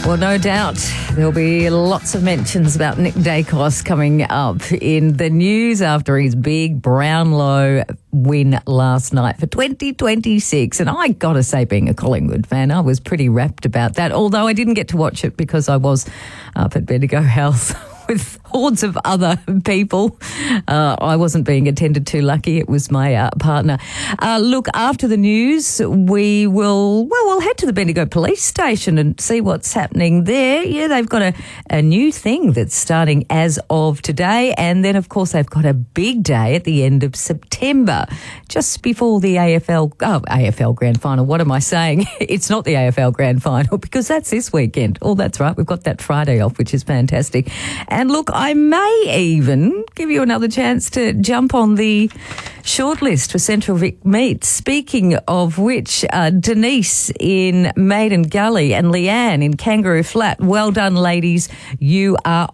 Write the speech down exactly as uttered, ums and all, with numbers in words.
Well, no doubt there'll be lots of mentions about Nick Dacos coming up in the news after his big Brownlow win last night for twenty twenty-six. And I got to say, being a Collingwood fan, I was pretty rapt about that, although I didn't get to watch it because I was up at Bendigo House with hordes of other people. Uh, I wasn't being attended to, lucky. It was my uh, partner. Uh, look, after the news, we will, well, we'll head to the Bendigo Police Station and see what's happening there. Yeah, they've got a, a new thing that's starting as of today. And then, of course, they've got a big day at the end of September, just before the A F L, oh, A F L Grand Final. What am I saying? It's not the A F L Grand Final because that's this weekend. Oh, that's right. We've got that Friday off, which is fantastic. And look, I may even give you another chance to jump on the shortlist for Central Vic Meet. Speaking of which, uh, Denise in Maiden Gully and Leanne in Kangaroo Flat. Well done, ladies. You are